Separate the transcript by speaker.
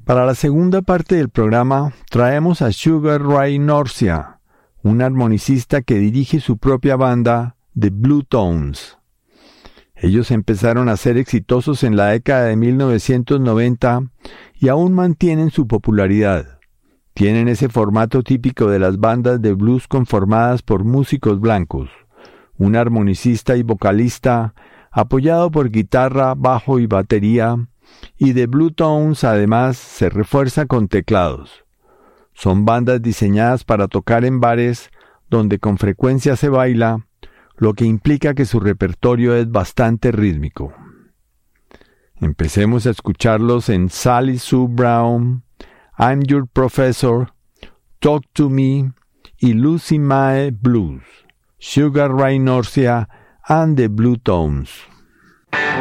Speaker 1: Para la segunda parte del programa traemos a Sugar Ray Norcia, un armonicista que dirige su propia banda, The Bluetones. Ellos empezaron a ser exitosos en la década de 1990 y aún mantienen su popularidad. Tienen ese formato típico de las bandas de blues conformadas por músicos blancos, un armonicista y vocalista apoyado por guitarra, bajo y batería, y The Bluetones además se refuerza con teclados. Son bandas diseñadas para tocar en bares donde con frecuencia se baila, lo que implica que su repertorio es bastante rítmico. Empecemos a escucharlos en Sally Sue Brown, I'm Your Professor, Talk to Me y Lucy Mae Blues, Sugar Ray Norcia and the Bluetones.